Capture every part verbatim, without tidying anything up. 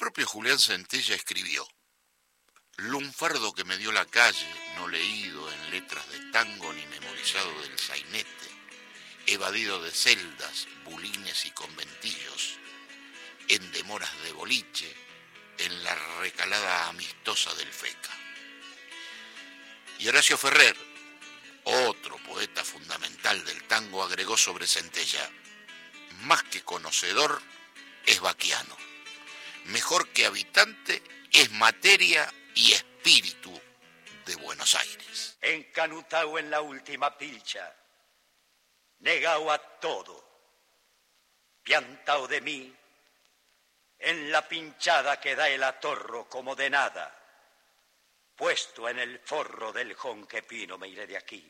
propio Julián Centella escribió: lunfardo que me dio la calle, no leído en letras de tango ni memorizado del sainete, evadido de celdas, bulines y conventillos, en demoras de boliche, en la recalada amistosa del FECA. Y Horacio Ferrer, otro poeta fundamental del tango, agregó sobre Centella: más que conocedor, es vaquiano. Mejor que habitante, es materia y espíritu de Buenos Aires. Encanutao en la última pilcha, negao a todo, piantao de mí, en la pinchada que da el atorro como de nada, puesto en el forro del jonquepino me iré de aquí.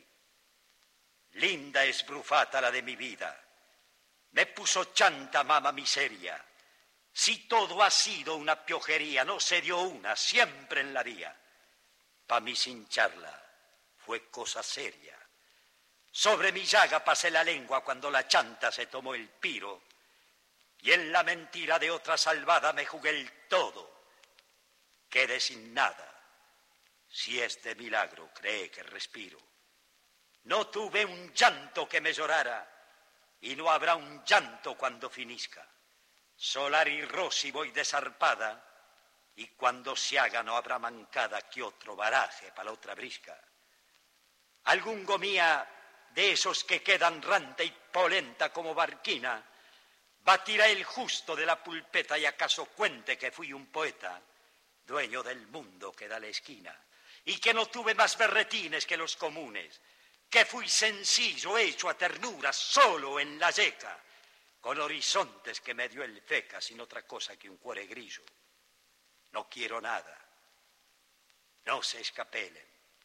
Linda es brufata la de mi vida, me puso chanta mama miseria. Si todo ha sido una piojería, no se dio una, siempre en la vía. Pa' mí sin charla, fue cosa seria. Sobre mi llaga pasé la lengua cuando la chanta se tomó el piro, y en la mentira de otra salvada me jugué el todo. Quedé sin nada, si es de milagro, cree que respiro. No tuve un llanto que me llorara, y no habrá un llanto cuando finisca. Solar y Rossi voy desarpada, y cuando se haga no habrá mancada que otro baraje para la otra brisca. Algún gomía de esos que quedan ranta y polenta como barquina, batirá el justo de la pulpeta y acaso cuente que fui un poeta, dueño del mundo que da la esquina, y que no tuve más berretines que los comunes, que fui sencillo, hecho a ternura, solo en la yeca, con horizontes que me dio el FECA sin otra cosa que un cuore grillo. No quiero nada, no se escapelen,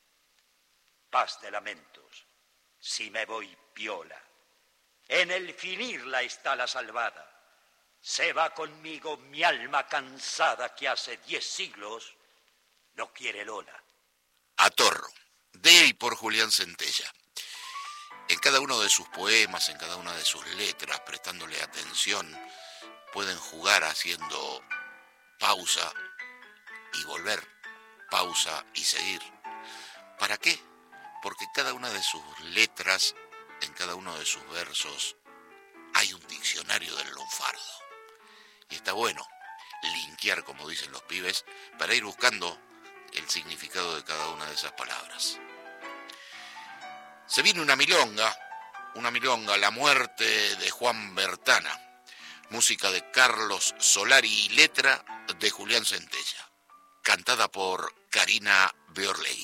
paz de lamentos, si me voy piola. En el finirla está la salvada, se va conmigo mi alma cansada que hace diez siglos no quiere Lola. Atorro, de y por Julián Centella. En cada uno de sus poemas, en cada una de sus letras, prestándole atención, pueden jugar haciendo pausa y volver, pausa y seguir. ¿Para qué? Porque cada una de sus letras, en cada uno de sus versos, hay un diccionario del lunfardo. Y está bueno linkear, como dicen los pibes, para ir buscando el significado de cada una de esas palabras. Se viene una milonga, una milonga, La muerte de Juan Bertana, música de Carlos Solari y letra de Julián Centella, cantada por Karina Beorlegui.